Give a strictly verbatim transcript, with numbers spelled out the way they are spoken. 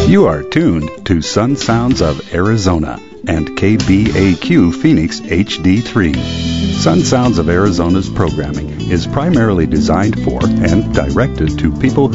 You are tuned to Sun Sounds of Arizona and K B A Q Phoenix H D three. Sun Sounds of Arizona's programming is primarily designed for and directed to people